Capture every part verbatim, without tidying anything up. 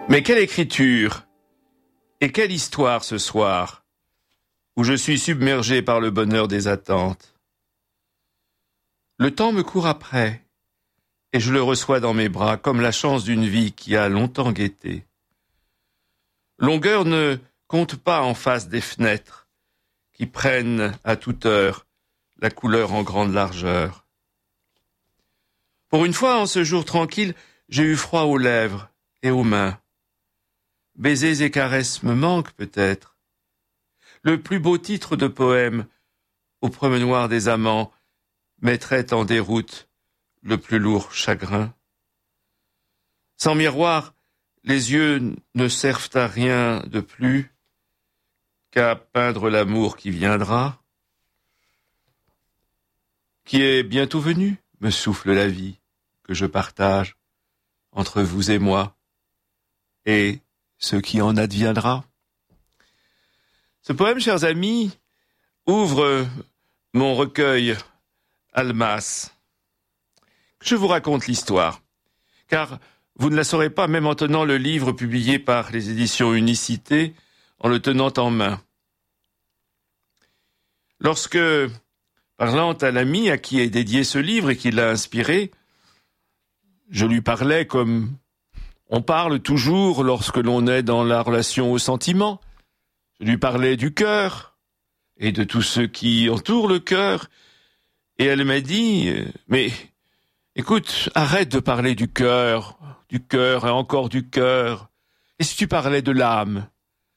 Mais quelle écriture et quelle histoire ce soir, où je suis submergé par le bonheur des attentes. Le temps me court après, et je le reçois dans mes bras comme la chance d'une vie qui a longtemps guetté. Longueur ne compte pas en face des fenêtres, qui prennent à toute heure la couleur en grande largeur. Pour une fois, en ce jour tranquille, j'ai eu froid aux lèvres et aux mains. Baisers et caresses me manquent peut-être. Le plus beau titre de poème, au promenoir des amants, mettrait en déroute le plus lourd chagrin. Sans miroir, les yeux ne servent à rien de plus qu'à peindre l'amour qui viendra, qui est bientôt venu, me souffle la vie, que je partage entre vous et moi, et ce qui en adviendra. Ce poème, chers amis, ouvre mon recueil Almas. Je vous raconte l'histoire, car vous ne la saurez pas même en tenant le livre publié par les éditions Unicité, en le tenant en main. Lorsque, parlant à l'ami à qui est dédié ce livre et qui l'a inspiré, je lui parlais comme on parle toujours lorsque l'on est dans la relation au sentiment. Je lui parlais du cœur et de tout ce qui entoure le cœur. Et elle m'a dit, mais écoute, arrête de parler du cœur, du cœur et encore du cœur. Et si tu parlais de l'âme?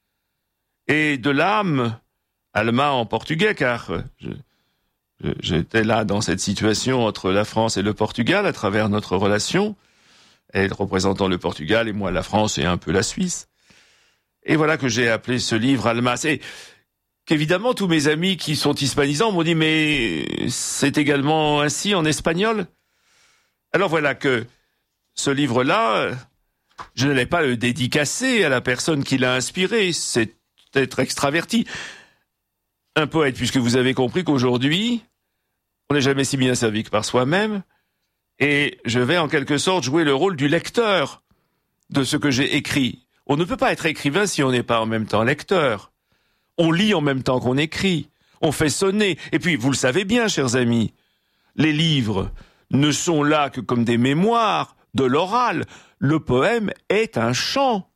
Et de l'âme, alma en portugais, car je, je, j'étais là dans cette situation entre la France et le Portugal à travers notre relation. Elle représentant le Portugal et moi la France et un peu la Suisse. Et voilà que j'ai appelé ce livre Almas. Et qu'évidemment tous mes amis qui sont hispanisants m'ont dit mais c'est également ainsi en espagnol. Alors voilà que ce livre-là, je n'allais pas le dédicacer à la personne qui l'a inspiré, c'est être extraverti. Un poète, puisque vous avez compris qu'aujourd'hui, on n'est jamais si bien servi que par soi-même. Et je vais en quelque sorte jouer le rôle du lecteur de ce que j'ai écrit. On ne peut pas être écrivain si on n'est pas en même temps lecteur. On lit en même temps qu'on écrit. On fait sonner. Et puis, vous le savez bien, chers amis, les livres ne sont là que comme des mémoires, de l'oral. Le poème est un chant.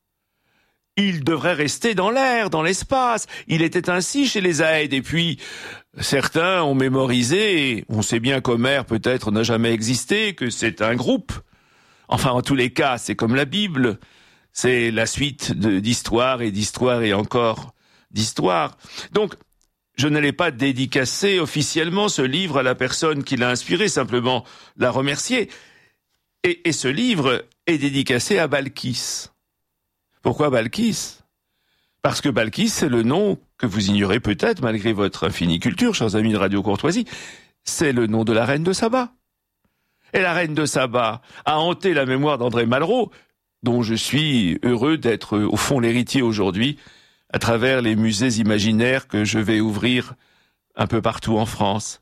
Il devrait rester dans l'air, dans l'espace. Il était ainsi chez les Aèdes. Et puis, certains ont mémorisé, et on sait bien qu'Homère peut-être n'a jamais existé, que c'est un groupe. Enfin, en tous les cas, c'est comme la Bible. C'est la suite de, d'histoire et d'histoire et encore d'histoire. Donc, je n'allais pas dédicacer officiellement ce livre à la personne qui l'a inspiré, simplement la remercier. Et, et ce livre est dédicacé à Balkis. Pourquoi Balkis? Parce que Balkis, c'est le nom que vous ignorez peut-être, malgré votre infinie culture, chers amis de Radio Courtoisie, c'est le nom de la reine de Saba. Et la reine de Saba a hanté la mémoire d'André Malraux, dont je suis heureux d'être au fond l'héritier aujourd'hui, à travers les musées imaginaires que je vais ouvrir un peu partout en France.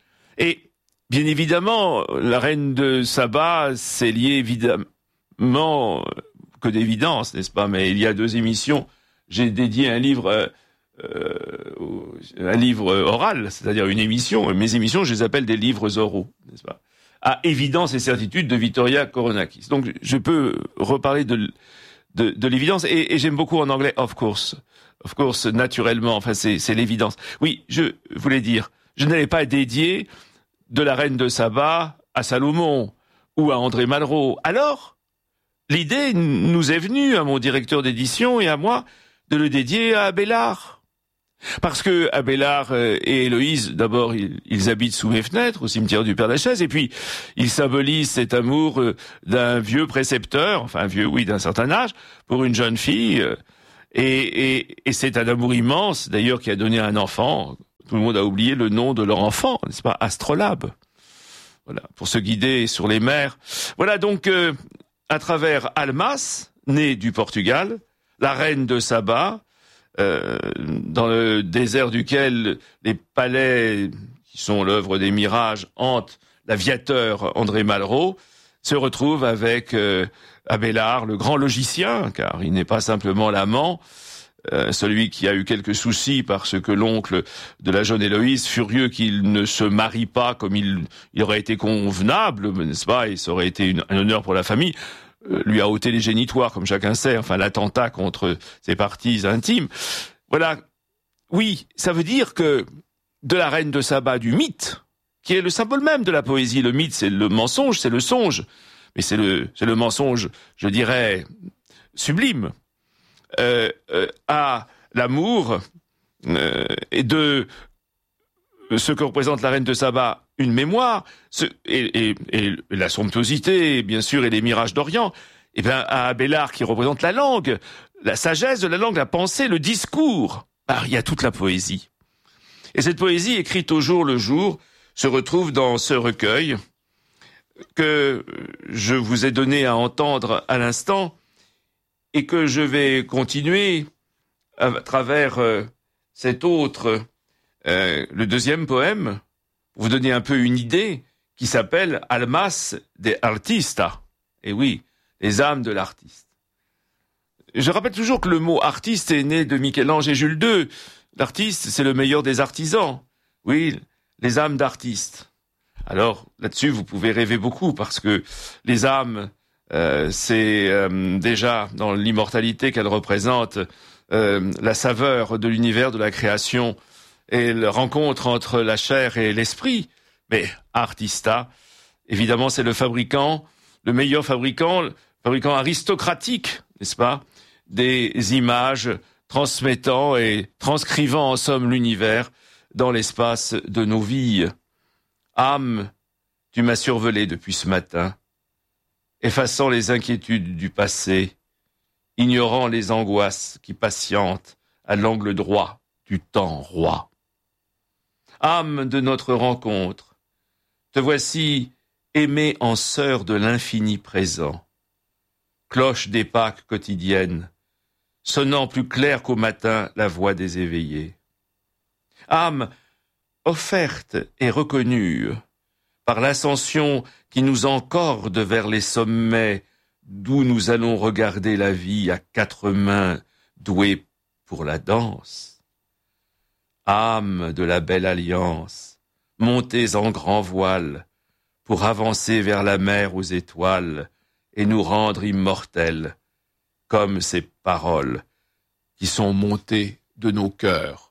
Et bien évidemment, la reine de Saba, c'est lié évidemment que d'évidence, n'est-ce pas? Mais il y a deux émissions, j'ai dédié un livre, euh, un livre oral, c'est-à-dire une émission. Mes émissions, je les appelle des livres oraux, n'est-ce pas? À évidence et certitude de Vittoria Koronakis. Donc, je peux reparler de, de, de l'évidence, et, et j'aime beaucoup en anglais, of course. Of course, naturellement, enfin, c'est, c'est l'évidence. Oui, je voulais dire, je n'allais pas dédier de la reine de Saba à Salomon ou à André Malraux. Alors, l'idée nous est venue à mon directeur d'édition et à moi de le dédier à Abélard. Parce que Abélard et Héloïse, d'abord, ils, ils habitent sous mes fenêtres, au cimetière du Père-Lachaise, et puis ils symbolisent cet amour d'un vieux précepteur, enfin vieux, oui, d'un certain âge, pour une jeune fille. Et, et, et c'est un amour immense, d'ailleurs, qui a donné un enfant. Tout le monde a oublié le nom de leur enfant, n'est-ce pas? Astrolabe. Voilà, pour se guider sur les mers. Voilà donc, euh, à travers Almas, née du Portugal, la reine de Saba, Euh, dans le désert duquel les palais, qui sont l'œuvre des mirages, hantent l'aviateur André Malraux, se retrouve avec euh, Abélard, le grand logicien, car il n'est pas simplement l'amant, euh, celui qui a eu quelques soucis parce que l'oncle de la jeune Héloïse, furieux qu'il ne se marie pas comme il, il aurait été convenable, n'est-ce pas, et ça aurait été une, un honneur pour la famille, euh, lui a ôté les génitoires, comme chacun sait, enfin l'attentat contre ses parties intimes. Voilà. Oui, ça veut dire que de la reine de Saba, du mythe, qui est le symbole même de la poésie, le mythe, c'est le mensonge, c'est le songe, mais c'est le, c'est le mensonge, je dirais, sublime, euh, euh, à l'amour euh, et de ce que représente la reine de Saba, une mémoire, ce, et, et, et la somptuosité, bien sûr, et les mirages d'Orient, et bien à Abélard qui représente la langue, la sagesse de la langue, la pensée, le discours. Ah, il y a toute la poésie. Et cette poésie, écrite au jour le jour, se retrouve dans ce recueil que je vous ai donné à entendre à l'instant et que je vais continuer à travers euh, cet autre, euh, le deuxième poème, pour vous donner un peu une idée, qui s'appelle « Almas de Artista ». Et oui, les âmes de l'artiste. Je rappelle toujours que le mot « artiste » est né de Michel-Ange et Jules deux. L'artiste, c'est le meilleur des artisans. Oui, les âmes d'artistes. Alors, là-dessus, vous pouvez rêver beaucoup, parce que les âmes, euh, c'est euh, déjà dans l'immortalité qu'elles représentent euh, la saveur de l'univers de la création et la rencontre entre la chair et l'esprit. Mais artista, évidemment, c'est le fabricant, le meilleur fabricant, le fabricant aristocratique, n'est-ce pas, des images transmettant et transcrivant en somme l'univers dans l'espace de nos vies. Âme, tu m'as survolé depuis ce matin, effaçant les inquiétudes du passé, ignorant les angoisses qui patientent à l'angle droit du temps roi. Âme de notre rencontre, te voici aimée en sœur de l'infini présent, cloche des Pâques quotidiennes, sonnant plus clair qu'au matin la voix des éveillés. Âme offerte et reconnue par l'ascension qui nous encorde vers les sommets d'où nous allons regarder la vie à quatre mains douées pour la danse. Âme de la belle alliance, montez en grand voile pour avancer vers la mer aux étoiles et nous rendre immortels comme ces paroles qui sont montées de nos cœurs